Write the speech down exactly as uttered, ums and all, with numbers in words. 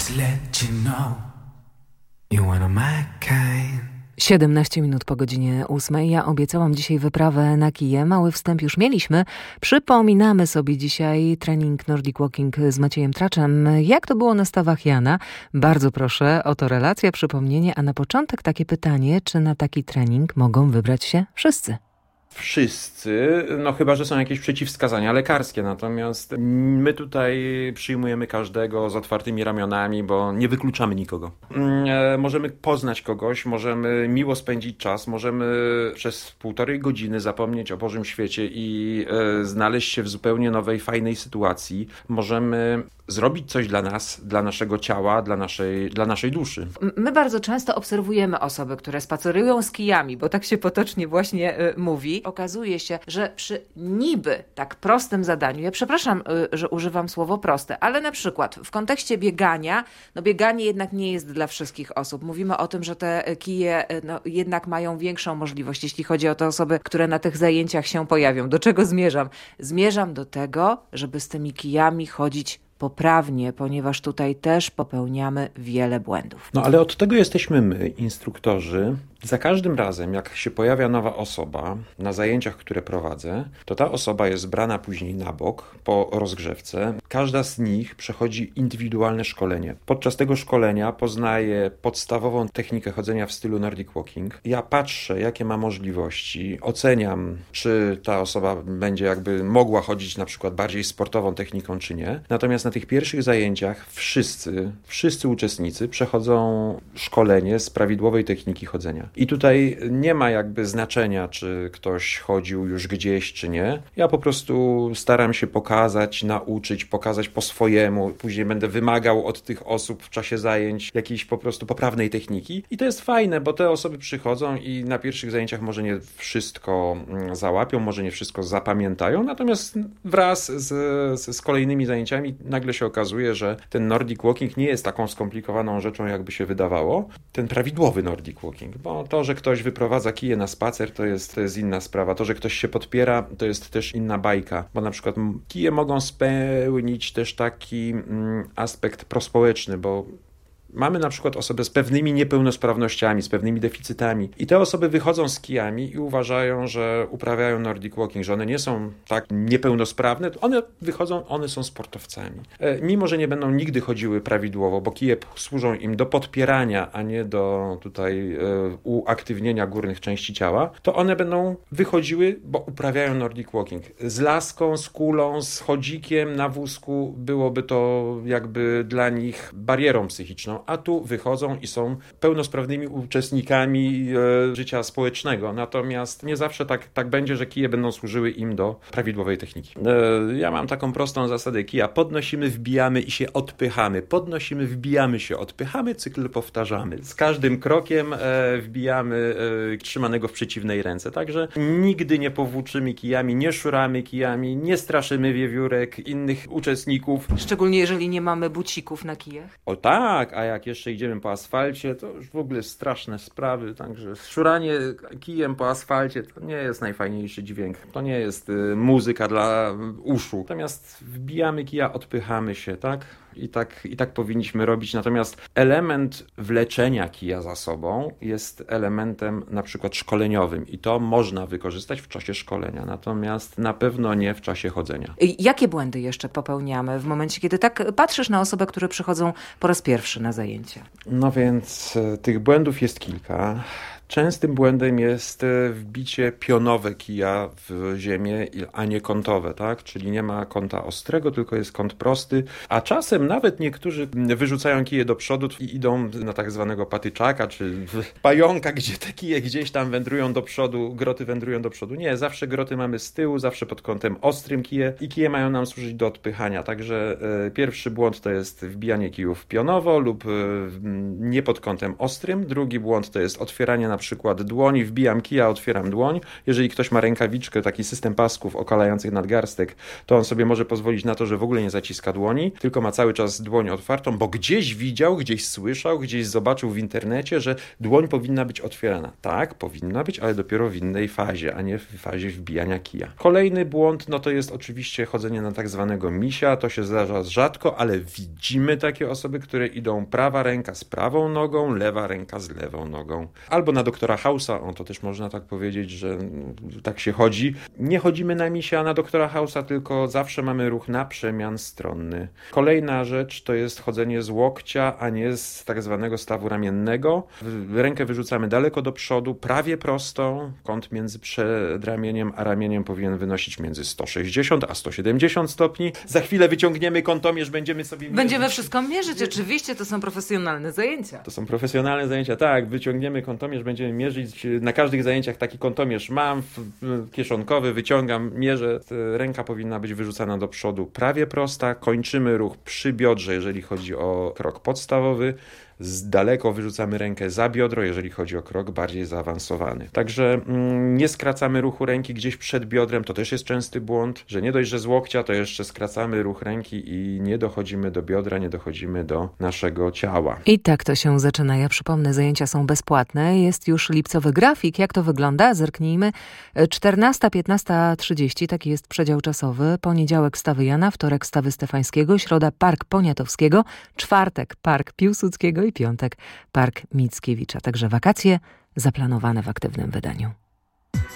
to let you know you're one of my kind. siedemnaście minut po godzinie ósmej. Ja obiecałam dzisiaj wyprawę na kije. Mały wstęp już mieliśmy. Przypominamy sobie dzisiaj trening Nordic Walking z Maciejem Traczem. Jak to było na stawach Jana? Bardzo proszę o to relacja, przypomnienie. A na początek takie pytanie, czy na taki trening mogą wybrać się wszyscy? Wszyscy, no chyba że są jakieś przeciwwskazania lekarskie, natomiast my tutaj przyjmujemy każdego z otwartymi ramionami, bo nie wykluczamy nikogo. Możemy poznać kogoś, możemy miło spędzić czas, możemy przez półtorej godziny zapomnieć o Bożym świecie i znaleźć się w zupełnie nowej, fajnej sytuacji. Możemy zrobić coś dla nas, dla naszego ciała, dla naszej, dla naszej duszy. My bardzo często obserwujemy osoby, które spacerują z kijami, bo tak się potocznie właśnie y, mówi. Okazuje się, że przy niby tak prostym zadaniu, ja przepraszam, y, że używam słowo proste, ale na przykład w kontekście biegania, no bieganie jednak nie jest dla wszystkich osób. Mówimy o tym, że te kije y, no, jednak mają większą możliwość, jeśli chodzi o te osoby, które na tych zajęciach się pojawią. Do czego zmierzam? Zmierzam do tego, żeby z tymi kijami chodzić poprawnie, ponieważ tutaj też popełniamy wiele błędów. No ale od tego jesteśmy my, instruktorzy. Za każdym razem, jak się pojawia nowa osoba na zajęciach, które prowadzę, to ta osoba jest brana później na bok po rozgrzewce. Każda z nich przechodzi indywidualne szkolenie. Podczas tego szkolenia poznaje podstawową technikę chodzenia w stylu Nordic Walking. Ja patrzę, jakie ma możliwości, oceniam, czy ta osoba będzie jakby mogła chodzić na przykład bardziej sportową techniką, czy nie. Natomiast na tych pierwszych zajęciach wszyscy, wszyscy uczestnicy przechodzą szkolenie z prawidłowej techniki chodzenia. I tutaj nie ma jakby znaczenia, czy ktoś chodził już gdzieś, czy nie. Ja po prostu staram się pokazać, nauczyć, pokazać po swojemu. Później będę wymagał od tych osób w czasie zajęć jakiejś po prostu poprawnej techniki. I to jest fajne, bo te osoby przychodzą i na pierwszych zajęciach może nie wszystko załapią, może nie wszystko zapamiętają, natomiast wraz z, z, z kolejnymi zajęciami nagle się okazuje, że ten Nordic Walking nie jest taką skomplikowaną rzeczą, jakby się wydawało. Ten prawidłowy Nordic Walking, bo to, że ktoś wyprowadza kije na spacer, to jest, to jest inna sprawa. To, że ktoś się podpiera, to jest też inna bajka, bo na przykład kije mogą spełnić też taki mm, aspekt prospołeczny, bo mamy na przykład osoby z pewnymi niepełnosprawnościami, z pewnymi deficytami i te osoby wychodzą z kijami i uważają, że uprawiają Nordic Walking, że one nie są tak niepełnosprawne, one wychodzą, one są sportowcami. E, mimo, że nie będą nigdy chodziły prawidłowo, bo kije służą im do podpierania, a nie do tutaj e, uaktywnienia górnych części ciała, to one będą wychodziły, bo uprawiają Nordic Walking. Z laską, z kulą, z chodzikiem na wózku byłoby to jakby dla nich barierą psychiczną, a tu wychodzą i są pełnosprawnymi uczestnikami e, życia społecznego. Natomiast nie zawsze tak, tak będzie, że kije będą służyły im do prawidłowej techniki. E, ja mam taką prostą zasadę kija. Podnosimy, wbijamy i się odpychamy. Podnosimy, wbijamy się, odpychamy, cykl powtarzamy. Z każdym krokiem e, wbijamy e, trzymanego w przeciwnej ręce. Także nigdy nie powłóczymy kijami, nie szuramy kijami, nie straszymy wiewiórek innych uczestników. Szczególnie jeżeli nie mamy bucików na kijach. O tak, a jak jeszcze idziemy po asfalcie, to już w ogóle straszne sprawy, także szuranie kijem po asfalcie to nie jest najfajniejszy dźwięk, to nie jest y, muzyka dla uszu. Natomiast wbijamy kija, odpychamy się, tak? I tak, i tak powinniśmy robić. Natomiast element wleczenia kija za sobą jest elementem na przykład szkoleniowym i to można wykorzystać w czasie szkolenia, natomiast na pewno nie w czasie chodzenia. Jakie błędy jeszcze popełniamy w momencie, kiedy tak patrzysz na osoby, które przychodzą po raz pierwszy na zajęcia? No więc tych błędów jest kilka. Częstym błędem jest wbicie pionowe kija w ziemię, a nie kątowe, tak? Czyli nie ma kąta ostrego, tylko jest kąt prosty, a czasem nawet niektórzy wyrzucają kije do przodu i idą na tak zwanego patyczaka, czy pająka, gdzie te kije gdzieś tam wędrują do przodu, groty wędrują do przodu. Nie, zawsze groty mamy z tyłu, zawsze pod kątem ostrym kije i kije mają nam służyć do odpychania. Także e, pierwszy błąd to jest wbijanie kijów pionowo lub e, nie pod kątem ostrym. Drugi błąd to jest otwieranie na przykład dłoń, wbijam kija, otwieram dłoń. Jeżeli ktoś ma rękawiczkę, taki system pasków okalających nadgarstek, to on sobie może pozwolić na to, że w ogóle nie zaciska dłoni, tylko ma cały czas dłoń otwartą, bo gdzieś widział, gdzieś słyszał, gdzieś zobaczył w internecie, że dłoń powinna być otwierana. Tak, powinna być, ale dopiero w innej fazie, a nie w fazie wbijania kija. Kolejny błąd, no to jest oczywiście chodzenie na tak zwanego misia. To się zdarza rzadko, ale widzimy takie osoby, które idą prawa ręka z prawą nogą, lewa ręka z lewą nogą. Albo na doktora House'a, on to też można tak powiedzieć, że tak się chodzi. Nie chodzimy na misia, na doktora House'a, tylko zawsze mamy ruch na przemian stronny. Kolejna rzecz to jest chodzenie z łokcia, a nie z tak zwanego stawu ramiennego. Rękę wyrzucamy daleko do przodu, prawie prostą. Kąt między przedramieniem a ramieniem powinien wynosić między sto sześćdziesiąt a sto siedemdziesiąt stopni. Za chwilę wyciągniemy kątomierz, będziemy sobie mierzyć. Będziemy wszystko mierzyć, oczywiście, to są profesjonalne zajęcia. To są profesjonalne zajęcia, tak. Wyciągniemy kątomierz, będziemy mierzyć. Na każdych zajęciach taki kątomierz mam, kieszonkowy, wyciągam, mierzę. Ręka powinna być wyrzucana do przodu, prawie prosta. Kończymy ruch przy biodrze, jeżeli chodzi o krok podstawowy. Z daleko wyrzucamy rękę za biodro, jeżeli chodzi o krok bardziej zaawansowany. Także mm, nie skracamy ruchu ręki gdzieś przed biodrem, to też jest częsty błąd, że nie dość, że z łokcia, to jeszcze skracamy ruch ręki i nie dochodzimy do biodra, nie dochodzimy do naszego ciała. I tak to się zaczyna. Ja przypomnę, zajęcia są bezpłatne. Jest już lipcowy grafik. Jak to wygląda? Zerknijmy. czternasta, piętnasta, trzydzieści, taki jest przedział czasowy. Poniedziałek Stawy Jana, wtorek Stawy Stefańskiego, środa Park Poniatowskiego, czwartek Park Piłsudskiego i piątek Park Mickiewicza. Także wakacje zaplanowane w aktywnym wydaniu.